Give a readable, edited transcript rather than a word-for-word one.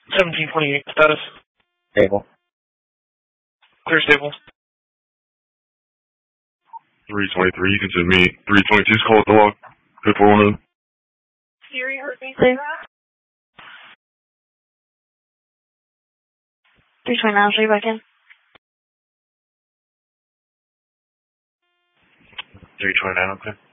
1728 status. Stable. Clear stable. 323, you can send me 322's call at the log. Good 410. Siri, heard me say that? 329, show you back in. 329, okay.